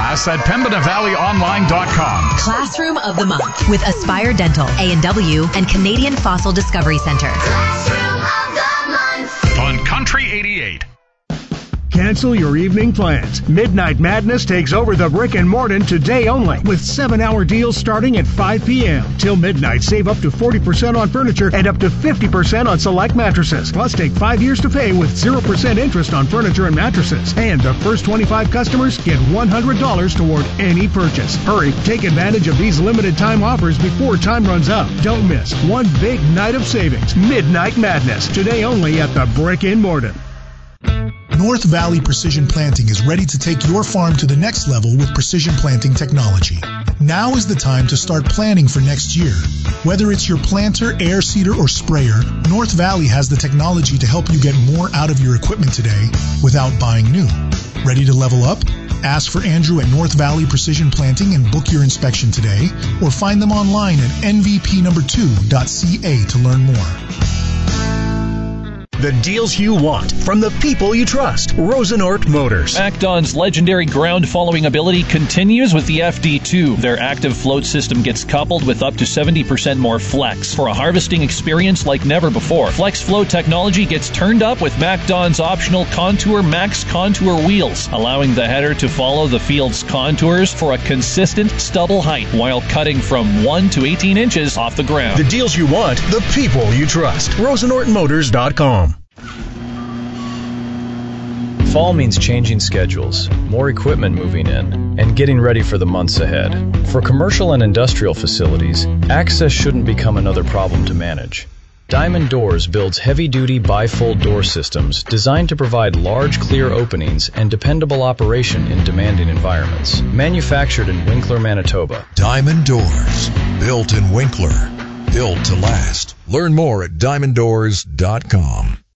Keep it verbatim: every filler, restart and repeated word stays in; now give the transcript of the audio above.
us at pembina valley online dot com. Classroom of the Month with Aspire Dental, A and W, and Canadian Fossil Discovery Center. Classroom of the Month on Country eighty-eight. Cancel your evening plans. Midnight Madness takes over the Brick and Morton today only with seven-hour deals starting at five p.m. Till midnight, save up to forty percent on furniture and up to fifty percent on select mattresses. Plus, take five years to pay with zero percent interest on furniture and mattresses. And the first twenty-five customers get one hundred dollars toward any purchase. Hurry, take advantage of these limited time offers before time runs out. Don't miss one big night of savings. Midnight Madness, today only at the Brick and Morton. North Valley Precision Planting is ready to take your farm to the next level with precision planting technology. Now is the time to start planning for next year. Whether it's your planter, air seeder, or sprayer, North Valley has the technology to help you get more out of your equipment today without buying new. Ready to level up? Ask for Andrew at North Valley Precision Planting and book your inspection today, or find them online at N V P number two dot C A to learn more. The deals you want from the people you trust. Rosenort Motors. MacDon's legendary ground-following ability continues with the F D two. Their active float system gets coupled with up to seventy percent more flex for a harvesting experience like never before. Flex flow technology gets turned up with MacDon's optional Contour Max contour wheels, allowing the header to follow the field's contours for a consistent stubble height while cutting from one to eighteen inches off the ground. The deals you want, the people you trust. Rosenort Motors dot com. Fall means changing schedules, more equipment moving in, and getting ready for the months ahead. For commercial and industrial facilities, access shouldn't become another problem to manage. Diamond Doors builds heavy-duty bifold door systems designed to provide large, clear openings and dependable operation in demanding environments. Manufactured in Winkler, Manitoba. Diamond Doors, built in Winkler, built to last. Learn more at diamond doors dot com.